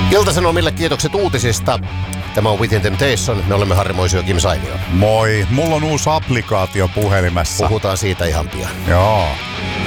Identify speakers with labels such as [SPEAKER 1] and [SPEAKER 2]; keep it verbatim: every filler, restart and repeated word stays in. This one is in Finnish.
[SPEAKER 1] Ilta-Sanomille kiitokset uutisista. Tämä on Within Temptation. Me olemme Harri Moisio ja Kim Sainio.
[SPEAKER 2] Moi. Mulla on uusi applikaatio puhelimessa.
[SPEAKER 1] Puhutaan siitä ihan pian.
[SPEAKER 2] Joo.